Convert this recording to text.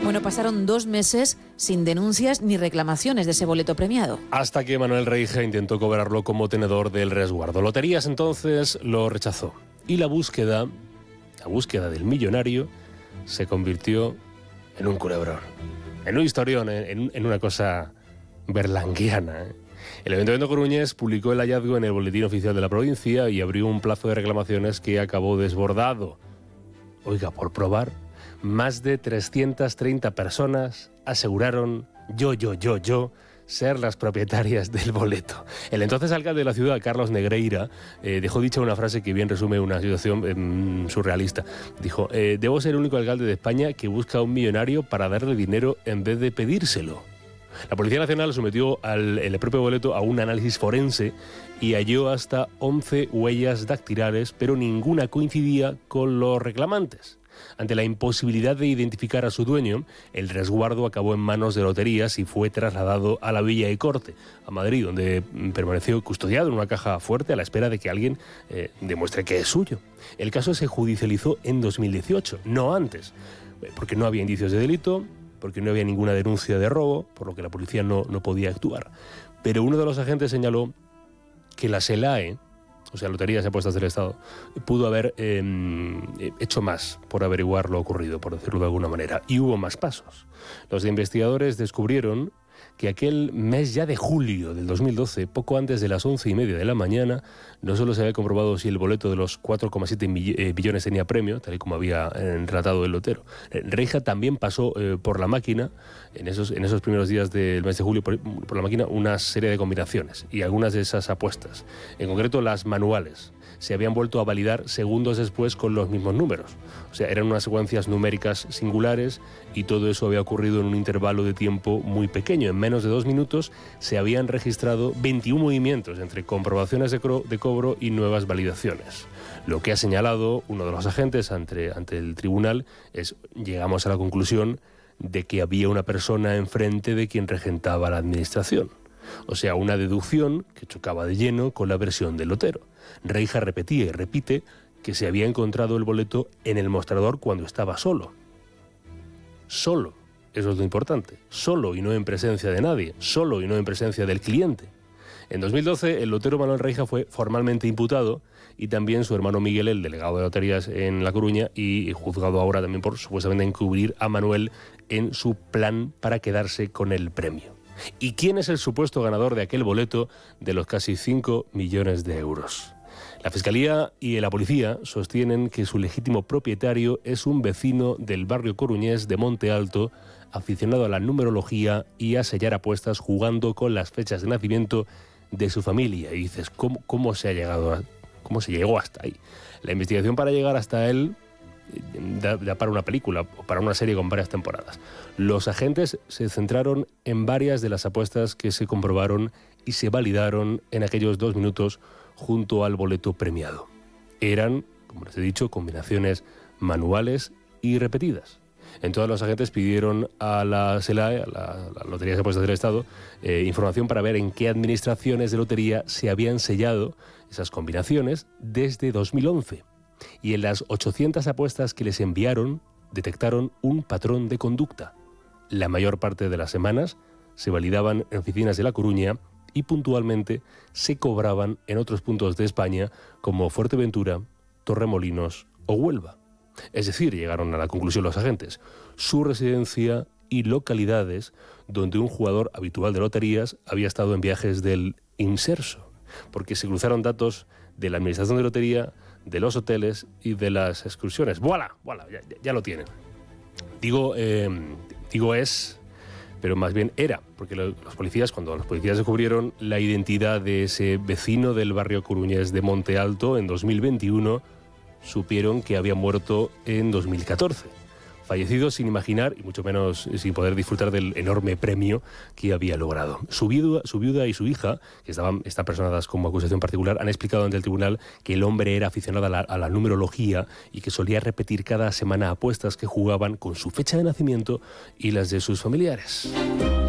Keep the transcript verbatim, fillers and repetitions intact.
Bueno, pasaron dos meses sin denuncias ni reclamaciones de ese boleto premiado. Hasta que Manuel Reija intentó cobrarlo como tenedor del resguardo. Loterías entonces lo rechazó. Y la búsqueda, la búsqueda del millonario, se convirtió en un culebrón. En un historión, en, en una cosa berlanguiana, ¿eh? El Ayuntamiento coruñés publicó el hallazgo en el Boletín Oficial de la provincia y abrió un plazo de reclamaciones que acabó desbordado. Oiga, por probar, más de trescientas treinta personas aseguraron yo, yo, yo, yo, ser las propietarias del boleto. El entonces alcalde de la ciudad, Carlos Negreira, eh, dejó dicha una frase que bien resume una situación eh, surrealista. Dijo, eh, debo ser el único alcalde de España que busca a un millonario para darle dinero en vez de pedírselo. La Policía Nacional sometió al, el propio boleto a un análisis forense y halló hasta once huellas dactilares, pero ninguna coincidía con los reclamantes. Ante la imposibilidad de identificar a su dueño, el resguardo acabó en manos de Loterías y fue trasladado a la Villa de Corte, a Madrid, donde permaneció custodiado en una caja fuerte a la espera de que alguien eh, demuestre que es suyo. El caso se judicializó en dos mil dieciocho, no antes, porque no había indicios de delito, porque no había ninguna denuncia de robo, por lo que la policía no, no podía actuar. Pero uno de los agentes señaló que la SELAE, o sea, Loterías y Apuestas del Estado, pudo haber eh, hecho más por averiguar lo ocurrido, por decirlo de alguna manera. Y hubo más pasos. Los investigadores descubrieron que aquel mes ya de julio del dos mil doce, poco antes de las once y media de la mañana, no solo se había comprobado si el boleto de los cuatro coma siete billones tenía premio, tal y como había eh, relatado el lotero. Eh, Reija también pasó eh, por la máquina, en esos, en esos primeros días del mes de julio, por, por la máquina, una serie de combinaciones y algunas de esas apuestas, en concreto las manuales, se habían vuelto a validar segundos después con los mismos números. O sea, eran unas secuencias numéricas singulares y todo eso había ocurrido en un intervalo de tiempo muy pequeño. En menos de dos minutos se habían registrado veintiún movimientos entre comprobaciones de, cro- de cobro y nuevas validaciones. Lo que ha señalado uno de los agentes ante, ante el tribunal es, llegamos a la conclusión de que había una persona enfrente de quien regentaba la administración. O sea, una deducción que chocaba de lleno con la versión del lotero. Reija repetía y repite que se había encontrado el boleto en el mostrador cuando estaba solo. Solo, eso es lo importante. Solo y no en presencia de nadie. Solo y no en presencia del cliente. En dos mil doce, el lotero Manuel Reija fue formalmente imputado y también su hermano Miguel, el delegado de loterías en La Coruña, y juzgado ahora también por supuestamente encubrir a Manuel en su plan para quedarse con el premio. ¿Y quién es el supuesto ganador de aquel boleto de los casi cinco millones de euros? La Fiscalía y la Policía sostienen que su legítimo propietario es un vecino del barrio coruñés de Monte Alto, aficionado a la numerología y a sellar apuestas jugando con las fechas de nacimiento de su familia. Y dices, ¿cómo, cómo se ha llegado a, cómo se llegó hasta ahí? La investigación para llegar hasta él Da, da para una película o para una serie con varias temporadas. Los agentes se centraron en varias de las apuestas que se comprobaron y se validaron en aquellos dos minutos junto al boleto premiado. Eran, como les he dicho, combinaciones manuales y repetidas. Entonces los agentes pidieron a la SELAE, a la, la Lotería de Apuestas del Estado, eh, información para ver en qué administraciones de lotería se habían sellado esas combinaciones desde dos mil once. Y en las ochocientas apuestas que les enviaron, detectaron un patrón de conducta. La mayor parte de las semanas se validaban en oficinas de La Coruña y puntualmente se cobraban en otros puntos de España como Fuerteventura, Torremolinos o Huelva. Es decir, llegaron a la conclusión los agentes, su residencia y localidades donde un jugador habitual de loterías había estado en viajes del inserso, porque se cruzaron datos de la administración de lotería, de los hoteles y de las excursiones. ¡Voilà! ¡Voilà! Ya, ya, ya lo tienen. Digo, eh, digo es, pero más bien era, porque lo, los policías, cuando los policías descubrieron la identidad de ese vecino del barrio coruñés de Monte Alto en dos mil veintiuno, supieron que había muerto en dos mil catorce. Fallecido sin imaginar y mucho menos sin poder disfrutar del enorme premio que había logrado. Su viuda, su viuda y su hija, que estaban están personadas como acusación particular, han explicado ante el tribunal que el hombre era aficionado a la, a la numerología y que solía repetir cada semana apuestas que jugaban con su fecha de nacimiento y las de sus familiares.